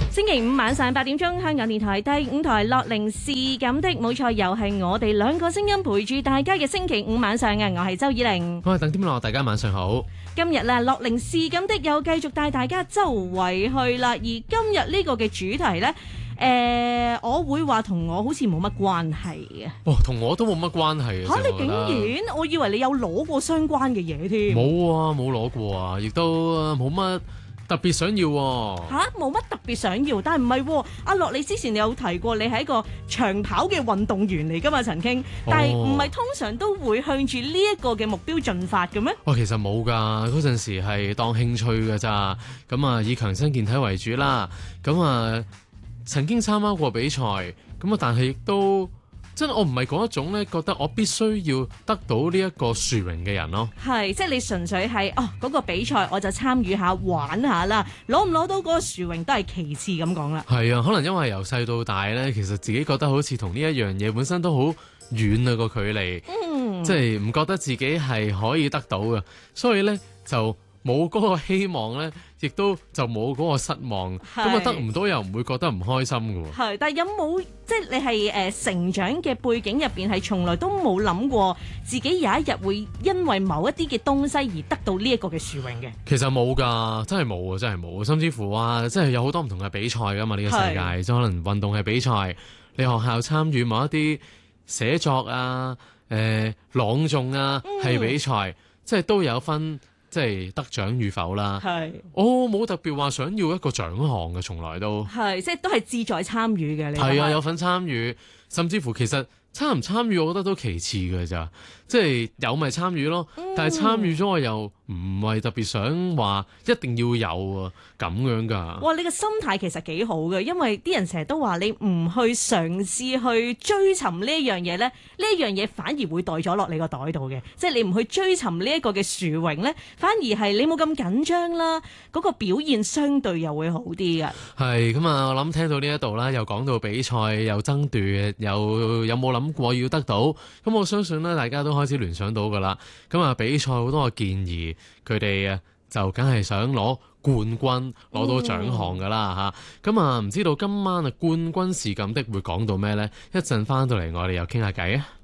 星期五晚上8點鐘，香港電台第5台樂齡是咁的，冇錯，又係我哋兩個聲音陪住大家嘅星期五晚上啊！我係周以玲， 我係鄧天樂，大家晚上好。 今日咧樂齡是咁的又繼續帶大家周圍去啦，而今日呢個嘅主題呢，我會話同我好似冇乜關係嘅。 哦，同我都冇乜關係嚇！你竟然，我以為你有攞過相關嘅嘢添。 冇啊，冇攞過啊，亦都冇乜特別想要喎。 嚇，冇乜特別想要，但係唔係喎？阿樂，你之前有提過你係一個長跑嘅運動員嚟㗎嘛？曾經，但係唔係通常都會向住呢一個嘅目標進發嘅咩？ 其實冇㗎，嗰陣時係當興趣㗎咋。咁啊，以強身健體為主啦。咁啊，曾經參加過比賽，咁啊，但係亦都真係我唔係嗰一種咧，覺得我必須要得到呢一個殊榮嘅人咯。 係，即係你純粹係嗰個比賽我就參與下玩下啦，攞唔攞到嗰個殊榮都係其次咁講啦。係啊，可能因為由細到大咧，其實自己覺得好似同呢一樣嘢本身都好遠啊個距離，即係唔覺得自己係可以得到嘅，所以咧就冇嗰個希望咧，亦都就冇嗰個失望，咁啊得唔到又唔會覺得唔開心嘅喎。係，但係有冇即係你係成長嘅背景入邊係從來都冇諗過自己有一日會因為某一啲嘅東西而得到呢一個嘅殊榮嘅？其實冇㗎，真係冇啊，真係冇。甚至乎即係有好多唔同嘅比賽㗎嘛，呢個世界即係可能運動係比賽，你學校參與某一啲寫作啊、朗誦啊係比賽，即係都有分。即係得獎與否啦，我冇特別話想要一個獎項嘅，從來都係即係都係志在參與嘅。係啊，有份參與，甚至乎其實參唔參與，我覺得都其次嘅咋，即係有咪參與咯。但係參與咗我又唔係特別想話一定要有啊咁樣㗎。哇！你個心態其實幾好嘅，因為啲人成日都話你唔去嘗試去追尋呢一樣嘢咧，呢一樣嘢反而會袋咗落你個袋度嘅。即係你唔去追尋呢一個嘅殊榮咧，反而係你冇咁緊張啦，嗰個表現相對又會好啲嘅。係咁啊！我諗聽到呢一度啦，又講到比賽，又爭奪，又有冇諗過要得到？咁我相信咧，大家都開始聯想到㗎啦。咁啊，比賽好多嘅建議，佢哋就梗係想攞冠軍，攞到獎項㗎啦嚇。咁啊，唔知道今晚冠軍是咁的會講到咩呢？一陣翻到嚟，我哋又傾下偈啊！